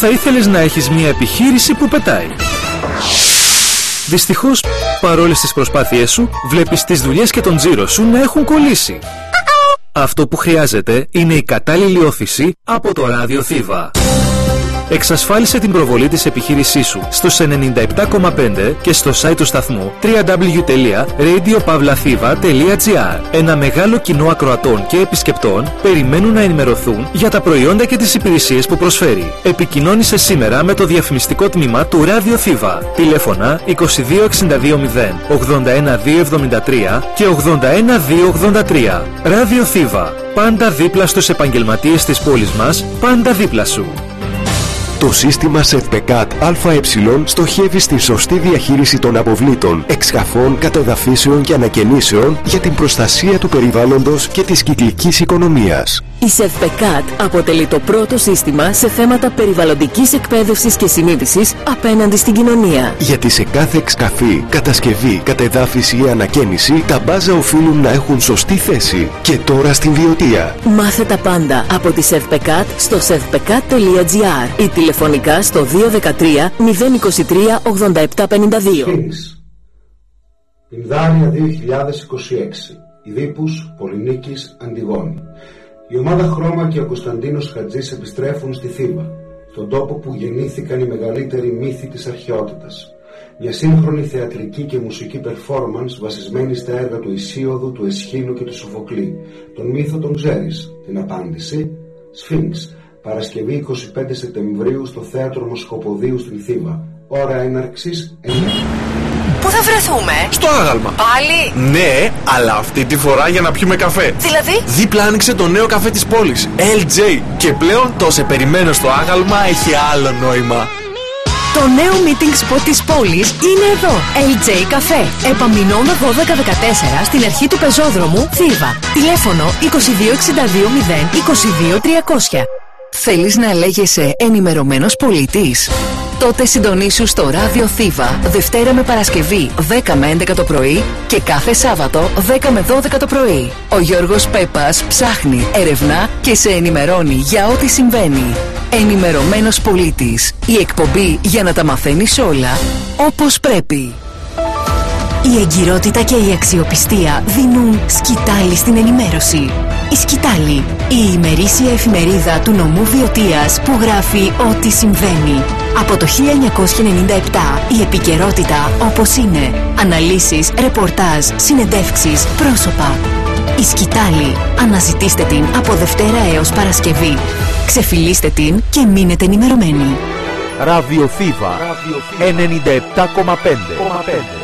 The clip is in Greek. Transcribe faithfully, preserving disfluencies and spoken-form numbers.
θα ήθελες να έχεις μια επιχείρηση που πετάει. Δυστυχώς, παρόλες τις προσπάθειές σου, βλέπεις τις δουλειές και τον τζίρο σου να έχουν κολλήσει. Αυτό που χρειάζεται είναι η κατάλληλη όθηση από το ράδιο Θήβα. Εξασφάλισε την προβολή της επιχείρησής σου στους ενενήντα επτά κόμμα πέντε και στο site του σταθμού double-u double-u double-u τελεία radio pavlathiva τελεία gr. Ένα μεγάλο κοινό ακροατών και επισκεπτών περιμένουν να ενημερωθούν για τα προϊόντα και τις υπηρεσίες που προσφέρει. Επικοινώνησε σήμερα με το διαφημιστικό τμήμα του ράδιο Θήβα. Τηλέφωνα είκοσι δύο εξήντα δύο μηδέν ογδόντα ένα δύο εβδομήντα τρία και ογδόντα ένα δύο ογδόντα τρία. Ράδιο Θήβα. Πάντα δίπλα στους επαγγελματίες της πόλης μας, πάντα δίπλα σου. Το σύστημα ΣΕΔΠΕΚΑΤ ΑΕ στοχεύει στη σωστή διαχείριση των αποβλήτων, εξκαφών, κατεδαφίσεων και ανακαινήσεων για την προστασία του περιβάλλοντος και της κυκλικής οικονομίας. Η ΣΕΔΠΕΚΑΤ αποτελεί το πρώτο σύστημα σε θέματα περιβαλλοντικής εκπαίδευσης και συνείδησης απέναντι στην κοινωνία. Γιατί σε κάθε εξκαφή, κατασκευή, κατεδάφιση ή ανακαίνιση, τα μπάζα οφείλουν να έχουν σωστή θέση. Και τώρα στην Βιωτία. Μάθε τα πάντα από τη ΣΕΔΠΕΚΑΤ στο σεδπεκάτ τελεία gr ή τηλεφωνικά στο δύο ένα τρία μηδέν είκοσι τρία ογδόντα επτά πενήντα δύο. Πινδάρια δύο χιλιάδες είκοσι έξι. Ιδίπους, Πολυνίκης, Αντιγόνη. Η ομάδα Χρώμα και ο Κωνσταντίνος Χατζής επιστρέφουν στη Θήβα, στον τόπο που γεννήθηκαν οι μεγαλύτεροι μύθοι της αρχαιότητας. Μια σύγχρονη θεατρική και μουσική performance βασισμένη στα έργα του Ησίωδου, του Εσχύλου και του Σοφοκλή. Τον μύθο τον ξέρεις. Την απάντηση? Σφίνξ. Παρασκευή εικοστή πέμπτη Σεπτεμβρίου στο Θέατρο Μοσχοποδίου στην Θήβα. Ώρα έναρξης εννιά. Πού θα βρεθούμε? Στο άγαλμα. Πάλι? Ναι, αλλά αυτή τη φορά για να πιούμε καφέ. Δηλαδή? Δίπλα άνοιξε το νέο καφέ της πόλης, ελ τζέι. Και πλέον το σε περιμένω στο άγαλμα έχει άλλο νόημα. Το νέο meeting spot της πόλης είναι εδώ. ελ τζέι Καφέ. Επαμεινώνα δώδεκα δεκατέσσερα στην αρχή του πεζόδρομου Θήβα. Τηλέφωνο είκοσι δύο εξήντα δύο μηδέν είκοσι δύο τριακόσια. Θέλεις να λέγεσαι ενημερωμένος πολίτης? Τότε συντονίσου στο ράδιο Θήβα Δευτέρα με Παρασκευή δέκα με έντεκα το πρωί και κάθε Σάββατο δέκα με δώδεκα το πρωί. Ο Γιώργος Πέπας ψάχνει, ερευνά και σε ενημερώνει για ό,τι συμβαίνει. Ενημερωμένος πολίτης. Η εκπομπή για να τα μαθαίνεις όλα όπως πρέπει. Η εγκυρότητα και η αξιοπιστία δίνουν σκητάλη στην ενημέρωση. Η Σκητάλη, η ημερήσια εφημερίδα του νομού Βιωτίας που γράφει ό,τι συμβαίνει. Από το χίλια εννιακόσια ενενήντα επτά η επικαιρότητα όπως είναι. Αναλύσεις, ρεπορτάζ, συνεντεύξεις, πρόσωπα. Η Σκητάλη. Αναζητήστε την από Δευτέρα έως Παρασκευή. Ξεφυλίστε την και μείνετε ενημερωμένοι. Ράδιο Θήβα ενενήντα επτά κόμμα πέντε.